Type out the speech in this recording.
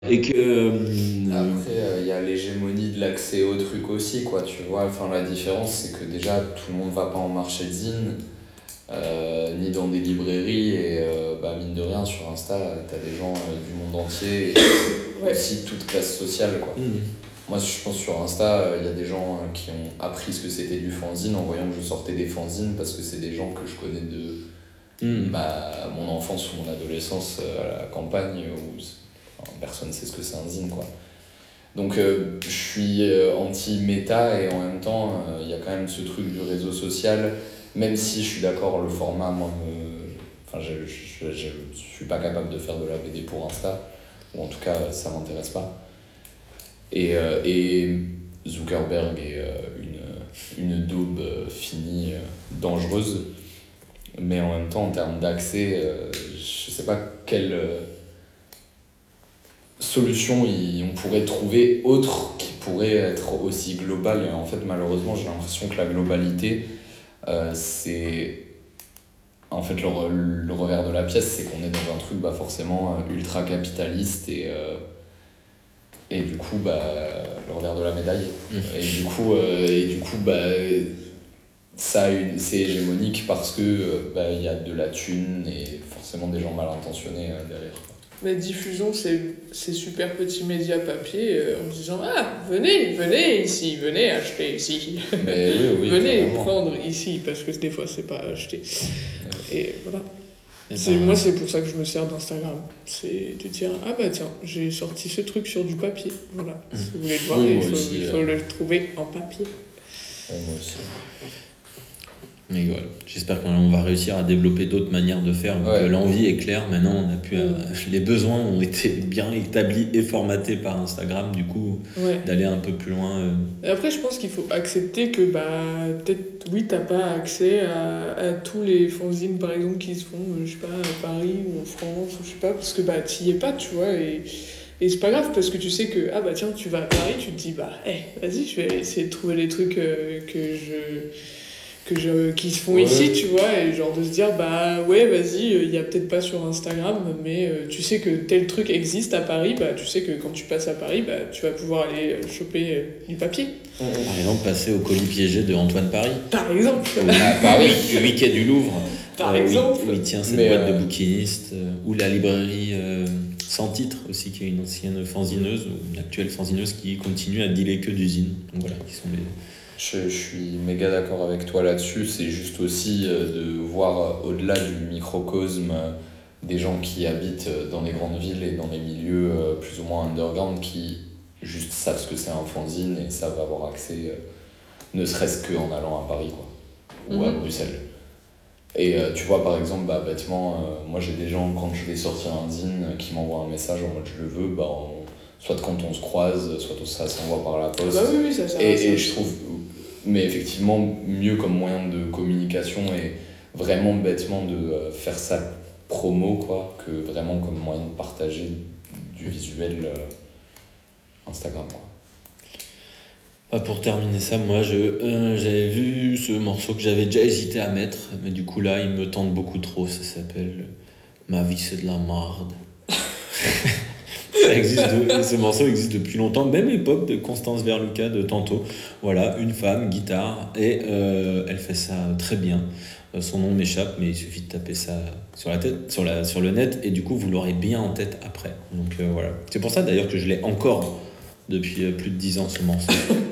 Et que. Après, il y a l'hégémonie de l'accès au truc aussi, quoi, tu vois. Enfin, la différence, c'est que déjà, tout le monde va pas en marché de zine, ni dans des librairies, et mine de rien, sur Insta, t'as des gens du monde entier, et aussi toute classe sociale, quoi. Moi, je pense sur Insta, il y a des gens qui ont appris ce que c'était du fanzine en voyant que je sortais des fanzines, parce que c'est des gens que je connais de mon enfance ou mon adolescence à la campagne, où personne ne sait ce que c'est un zine, quoi. Donc je suis anti-méta, et en même temps, il y a quand même ce truc du réseau social, même si je suis d'accord, le format, moi, je suis pas capable de faire de la BD pour Insta, ou en tout cas, ça m'intéresse pas. Et Zuckerberg est une daube finie, dangereuse, mais en même temps, en termes d'accès, je sais pas quelle solution on pourrait trouver autre qui pourrait être aussi globale. Et en fait, malheureusement, j'ai l'impression que la globalité, c'est... En fait, le revers de la pièce, c'est qu'on est dans un truc forcément ultra capitaliste, et du coup, le revers de la médaille. Et du coup, c'est hégémonique parce que y a de la thune et forcément des gens mal intentionnés derrière. La diffusion, c'est super petit média papier en disant « Ah, venez ici, venez acheter ici. Mais oui, venez vraiment prendre ici », parce que des fois, c'est pas acheté. Et voilà. Et Moi, c'est pour ça que je me sers d'Instagram. C'est de dire « Ah bah tiens, j'ai sorti ce truc sur du papier. » Voilà. Si vous voulez le voir, il faut le trouver en papier. Moi aussi. Mais voilà, j'espère qu'on va réussir à développer d'autres manières de faire. Donc, l'envie est claire, maintenant on a pu, les besoins ont été bien établis et formatés par Instagram, du coup, d'aller un peu plus loin. Et après, je pense qu'il faut accepter que peut-être, oui, t'as pas accès à tous les fanzines, par exemple, qui se font, je sais pas, à Paris ou en France, ou je sais pas, parce que t'y es pas, tu vois, et c'est pas grave, parce que tu sais que, tiens, tu vas à Paris, tu te dis, vas-y, je vais essayer de trouver les trucs qui se font ici, tu vois, et genre de se dire vas-y, il y a peut-être pas sur Instagram, mais tu sais que tel truc existe à Paris, tu sais que quand tu passes à Paris, tu vas pouvoir aller choper du papier. Par exemple, passer au colis piégé de Antoine Paris. Par exemple. À Paris, du Wiki du Louvre. Par exemple. Où il tient cette boîte de bouquiniste, ou la librairie Sans Titre aussi, qui est une ancienne fanzineuse, ou une actuelle fanzineuse qui continue à dealer que d'usines. Donc voilà, qui sont les... Je suis méga d'accord avec toi là-dessus. C'est juste aussi de voir au-delà du microcosme des gens qui habitent dans les grandes villes et dans les milieux plus ou moins underground, qui juste savent ce que c'est un fanzine et savent avoir accès, ne serait-ce qu'en allant à Paris, quoi, ou à Bruxelles. Et tu vois, par exemple, bêtement, moi j'ai des gens, quand je vais sortir un zine, qui m'envoient un message en mode je le veux, soit quand on se croise, soit ça s'envoie par la poste. Oui, ça et je trouve, mais effectivement, mieux comme moyen de communication, et vraiment bêtement de faire sa promo, quoi, que vraiment comme moyen de partager du visuel Instagram, quoi. Pour terminer ça, moi j'avais vu ce morceau que j'avais déjà hésité à mettre, mais du coup là il me tente beaucoup trop. Ça s'appelle Ma vie c'est de la marde. Ce morceau existe depuis longtemps, même époque de Constance Verluca de Tantôt. Voilà, une femme, guitare, et elle fait ça très bien. Son nom m'échappe, mais il suffit de taper ça sur la tête, sur le net, et du coup vous l'aurez bien en tête après. Donc voilà. C'est pour ça d'ailleurs que je l'ai encore depuis plus de 10 ans, ce morceau.